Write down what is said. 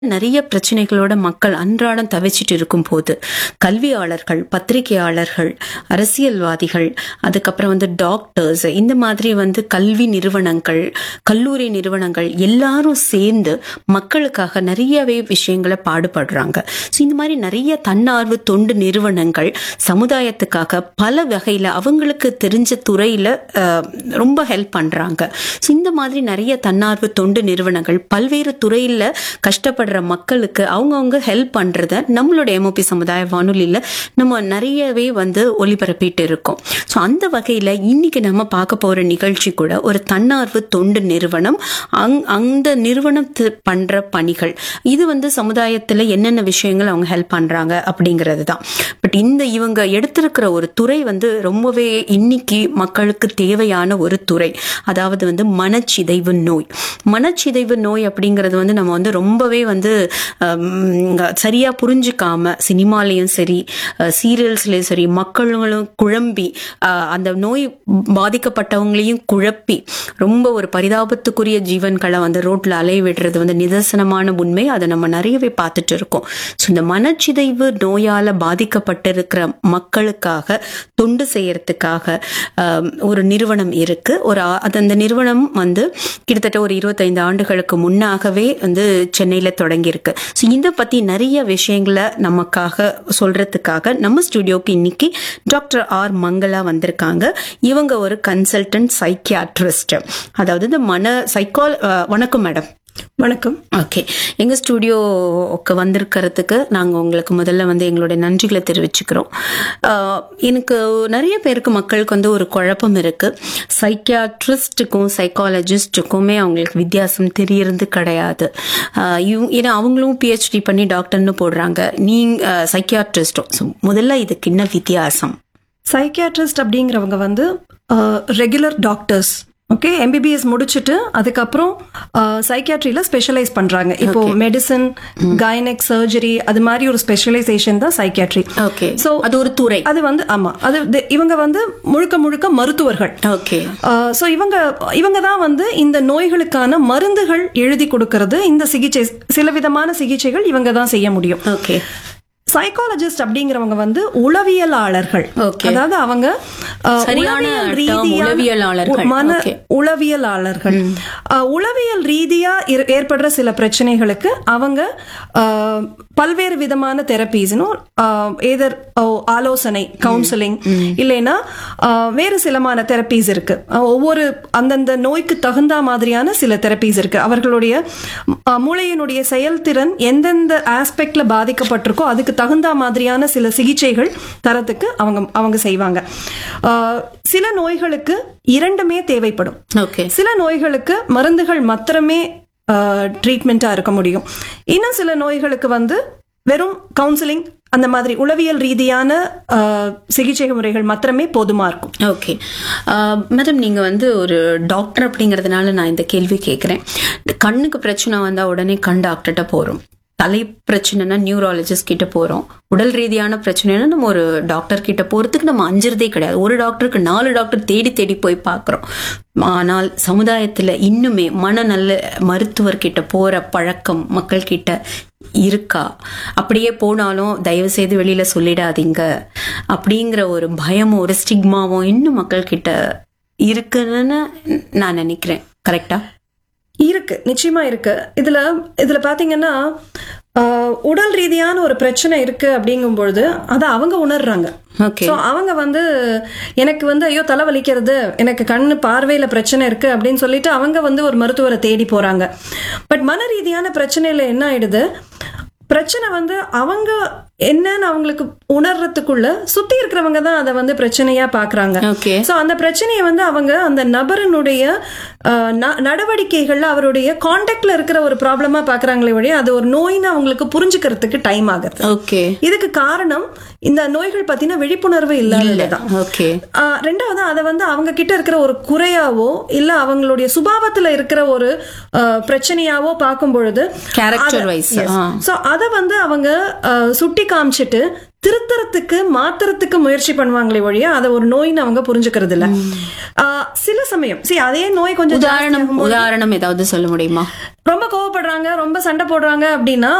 நிறைய பிரச்சனைகளோட மக்கள் அன்றாடம் தவிச்சிட்டு இருக்கும் போது கல்வியாளர்கள், பத்திரிகையாளர்கள், அரசியல்வாதிகள், அதுக்கப்புறம் டாக்டர்ஸ், இந்த மாதிரி கல்வி நிறுவனங்கள், கல்லூரி நிறுவனங்கள் எல்லாரும் சேர்ந்து மக்களுக்காக நிறையவே விஷயங்களை பாடுபடுறாங்க. ஸோ இந்த மாதிரி நிறைய தன்னார்வ தொண்டு நிறுவனங்கள் சமுதாயத்துக்காக பல வகையில அவங்களுக்கு தெரிஞ்ச துறையில ரொம்ப ஹெல்ப் பண்றாங்க. ஸோ இந்த மாதிரி நிறைய தன்னார்வ தொண்டு நிறுவனங்கள் பல்வேறு துறையில கஷ்டப்படுற மக்களுக்கு அவங்கவுங்க ஹெல்ப் பண்றத நம்மளோட எம்ஓபி சமுதாய வானொலியில நம்ம நிறையவே ஒளிபரப்பிட்டு இருக்கோம். ஸோ அந்த வகையில இன்னைக்கு நம்ம பார்க்க போற நிகழ்ச்சி கூட ஒரு தன்னார்வ தொண்டு நிறுவனம். அந்த நிறுவனம் பண்ற பணிகள் இது சமுதாயத்துல என்னென்ன விஷயங்கள் அவங்க ஹெல்ப் பண்றாங்க அப்படிங்கிறது தான். பட் இவங்க எடுத்திருக்கிற ஒரு துறை ரொம்பவே இன்னைக்கு மக்களுக்கு தேவையான ஒரு துறை. அதாவது மனச்சிதைவு நோய். மனச்சிதைவு நோய் அப்படிங்கிறது நம்ம ரொம்பவே சரியா புரிஞ்சுக்காம சினிமாலையும் சரி, சீரியல்ஸ்லயும் சரி, மக்களும் குழம்பி அந்த நோய் பாதிக்கப்பட்டவங்களையும் குழப்பி ரொம்ப ஒரு பரிதாபத்துக்குரிய ஜீவன்களை ரோட்ல அலைய விடுறது நிதர்சனமான உண்மை. அதை நம்ம நிறையவே பார்த்துட்டு இருக்கோம். ஸோ இந்த மனச்சிதைவு நோயால பாதிக்கப்பட்டிருக்கிற மக்களுக்காக தொண்டு செய்யறதுக்காக ஒரு நிறுவனம் இருக்கு. அந்த நிறுவனம் கிட்டத்தட்ட ஒரு 25 ஆண்டுகளுக்கு முன்னாகவே சென்னையில தொடங்கியிருக்கு. ஸோ இதை பத்தி நிறைய விஷயங்களை நமக்காக சொல்றதுக்காக நம்ம ஸ்டுடியோக்கு இன்னைக்கு டாக்டர் ஆர் மங்களா வந்திருக்காங்க. இவங்க ஒரு கன்சல்டன்ட் சைக்கியாட்ரிஸ்ட். அதாவது வணக்கம் மேடம். வணக்கம். ஓகே, எங்க ஸ்டுடியோக்கு வந்திருக்கிறதுக்கு நாங்க உங்களுக்கு முதல்ல எங்களுடைய நன்றிகளை தெரிவிச்சுக்கிறோம். எனக்கு நிறைய பேருக்கு மக்களுக்கு ஒரு குழப்பம் இருக்கு. சைக்கியாட்ரிஸ்டுக்கும் சைக்காலஜிஸ்டுக்குமே அவங்களுக்கு வித்தியாசம் தெரியறது கிடையாது. ஏன்னா அவங்களும் பிஹெச்டி பண்ணி டாக்டர்னு போடுறாங்க. நீங்க சைக்கியாட்ரிஸ்டும். முதல்ல இதுக்கு என்ன வித்தியாசம்? சைக்கியாட்ரிஸ்ட் அப்படிங்கிறவங்க ரெகுலர் டாக்டர்ஸ். ஓகே, எம்பிபிஎஸ் முடிச்சுட்டு அதுக்கப்புறம் சைக்கியாட்ரியில ஸ்பெஷலைஸ் பண்றாங்க. இப்போ மெடிசன், கைனக், சர்ஜரி அது மாதிரி ஒரு ஸ்பெஷலைசேஷன் தான் சைக்கியாட்ரி. ஓகே, சோ அது ஒரு துறை. அது ஆமா, அது இவங்க முழுக்க மருத்துவர்கள். ஓகே, சோ இவங்க தான் இந்த நோய்களுக்கான மருந்துகள் எழுதி கொடுக்கறது. இந்த சிகிச்சை, சில விதமான சிகிச்சைகள் இவங்க தான் செய்ய முடியும். ஓகே. சைக்காலஜிஸ்ட் அப்படிங்கிறவங்க உளவியலாளர்கள். அதாவது அவங்க உளவியலாளர்கள். உளவியல் ரீதியா ஏற்படுற சில பிரச்சனைகளுக்கு அவங்க பல்வேறு விதமான தெரப்பீஸ், ஏதர் ஆலோசனை, கவுன்சிலிங், இல்லைன்னா வேறு சிலமான தெரப்பீஸ் இருக்கு. ஒவ்வொரு அந்தந்த நோய்க்கு தகுந்த மாதிரியான சில தெரப்பீஸ் இருக்கு. அவர்களுடைய மூளையினுடைய செயல்திறன் எந்தெந்த ஆஸ்பெக்ட்ல பாதிக்கப்பட்டிருக்கோ அதுக்கு தகுந்த மாதிரியான சில சிகிச்சைகள் தரத்துக்கு அவங்க செய்வாங்க. சில நோய்களுக்கு இரண்டுமே தேவைப்படும். சில நோய்களுக்கு மருந்துகள் மாத்திரமே ட்ரீட்மெண்டா இருக்க முடியும். இன்னும் சில நோய்களுக்கு வெறும் கவுன்சிலிங், அந்த மாதிரி உளவியல் ரீதியான சிகிச்சை முறைகள் மாத்திரமே போதுமா இருக்கும். ஓகே மேடம், நீங்க ஒரு டாக்டர் அப்படிங்கறதுனால நான் இந்த கேள்வி கேட்கிறேன். கண்ணுக்கு பிரச்சனை வந்தா உடனே கண் டாக்டர்கிட்ட போறோம். தலை பிரச்சனைனா நியூராலஜிஸ்ட் கிட்ட போறோம். உடல் ரீதியான பிரச்சனைனா நம்ம ஒரு டாக்டர் கிட்ட போறதுக்கு நம்ம அஞ்சுறதே கிடையாது. ஒரு டாக்டருக்கு 4 டாக்டர் தேடி தேடி போய் பாக்குறோம். ஆனால் சமுதாயத்துல இன்னுமே மனநல மருத்துவர்கிட்ட போற பழக்கம் மக்கள் கிட்ட இருக்கா? அப்படியே போனாலும் தயவு செய்து வெளியில சொல்லிடாதீங்க அப்படிங்கிற ஒரு பயமும் ஒரு ஸ்டிக்மாவும் இன்னும் மக்கள் கிட்ட இருக்குன்னு நான் நினைக்கிறேன். கரெக்டா? இருக்கு, நிச்சயமா இருக்கு. இதுல பாத்தீங்கன்னா உடல் ரீதியான ஒரு பிரச்சனை இருக்கு அப்படிங்கும்பொழுது அதை அவங்க உணர்றாங்க. அவங்க எனக்கு ஐயோ தலை வலிக்கிறது, எனக்கு கண்ணு பார்வையில பிரச்சனை இருக்கு அப்படின்னு சொல்லிட்டு அவங்க ஒரு மருத்துவரை தேடி போறாங்க. பட் மன ரீதியான பிரச்சனையில என்ன ஆயிடுது, பிரச்சனை அவங்க என்னன்னு அவங்களுக்கு உணர்றதுக்குள்ள சுத்தி இருக்கிறவங்க தான் அதை பிரச்சனையா பாக்குறாங்க. சோ அந்த பிரச்சனையை அவங்க அந்த நபரனுடைய நடவடிக்கைகள்ல அவருடைய கான்டாக்ட்ல இருக்கிற ஒரு ப்ராப்ளமா பாக்குறாங்களே வழியா அது ஒரு நோய்னு அவங்களுக்கு புரிஞ்சுக்கிறதுக்கு டைம் ஆகுது. இதுக்கு காரணம் இந்த நோய்கள் பத்தின விழிப்புணர்வு இல்லாததான். ரெண்டாவது அதை அவங்க கிட்ட இருக்கிற ஒரு குறையாவோ இல்ல அவங்களுடைய சுபாவத்துல இருக்கிற ஒரு பிரச்சனையாவோ பார்க்கும் பொழுது அதை அவங்க சுட்டி காமிச்சிட்டு திருத்தறதுக்கு மாத்துறதுக்கு முயற்சி பண்ணுவாங்களே ஒழிய அதை ஒரு நோயின்னு அவங்க புரிஞ்சுக்கிறது இல்ல. சில சமயம் அதே நோய் கொஞ்சம் உதாரணம் ஏதாவது சொல்ல முடியுமா? ரொம்ப கோவப்படுறாங்க, ரொம்ப சண்டை போடுறாங்க அப்படின்னா